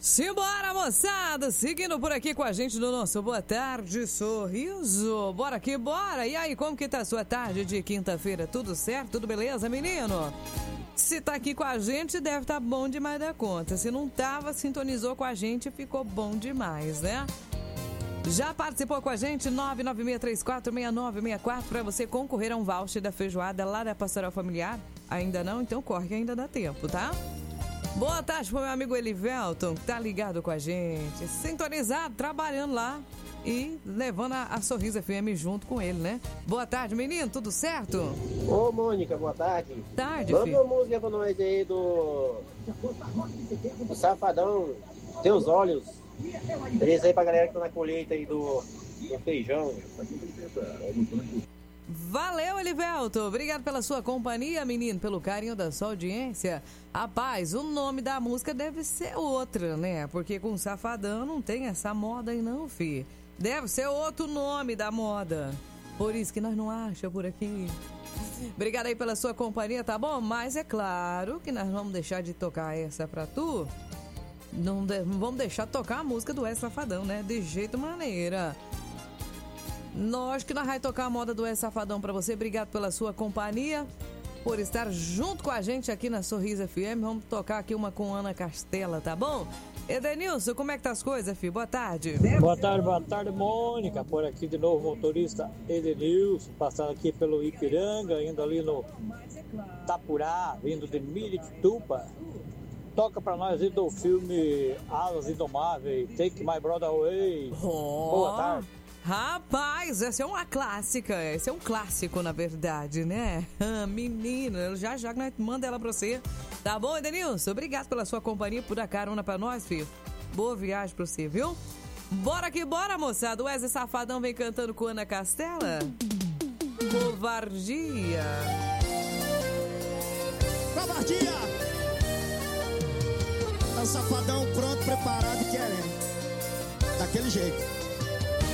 Simbora, moçada! Seguindo por aqui com a gente no nosso Boa Tarde Sorriso. Bora que bora! E aí, como que tá a sua tarde de quinta-feira? Tudo certo? Tudo beleza, menino? Se tá aqui com a gente, deve tá bom demais da conta. Se não tava, sintonizou com a gente, ficou bom demais, né? Já participou com a gente? 996346964 para você concorrer a um voucher da feijoada lá da Pastoral Familiar? Ainda não? Então corre que ainda dá tempo, tá? Boa tarde pro meu amigo Elivelton, que tá ligado com a gente, sintonizado, trabalhando lá e levando a Sorriso FM junto com ele, né? Boa tarde, menino, tudo certo? Ô, Mônica, boa tarde. Tarde, manda filho. uma música pra nós aí do Safadão, Teus Olhos. Esse aí pra galera que tá na colheita aí do feijão. Valeu, Elivelton. Obrigado pela sua companhia, menino, pelo carinho da sua audiência. Rapaz, o nome da música deve ser outra, né? Porque com Safadão não tem essa moda aí não, fi. Deve ser outro nome da moda. Por isso que nós não achamos por aqui. Obrigado aí pela sua companhia, tá bom? Mas é claro que nós vamos deixar de tocar essa pra tu. Não vamos deixar de tocar a música do Safadão, né? De jeito maneira. Nós que nós vamos tocar a moda do Safadão pra você. Obrigado pela sua companhia, por estar junto com a gente aqui na Sorriso FM. Vamos tocar aqui uma com Ana Castela, tá bom? Edenilson, como é que tá as coisas, filho? Boa tarde. Boa tarde, Mônica. Por aqui de novo, motorista Edenilson, passando aqui pelo Ipiranga, indo ali no Tapurá, vindo de Mirituba. Toca pra nós aí do filme Alas Indomáveis, Take My Brother Away. Boa tarde. Rapaz, essa é uma clássica. Esse é um clássico, na verdade, né? Menina, já nós manda ela pra você. Tá bom, Edenilson? Obrigado pela sua companhia, por dar carona pra nós, filho. Boa viagem pra você, viu? Bora que bora, moçada. O Wesley Safadão vem cantando com Ana Castela. Covardia. Covardia! É o Safadão pronto, preparado e querendo. Daquele jeito.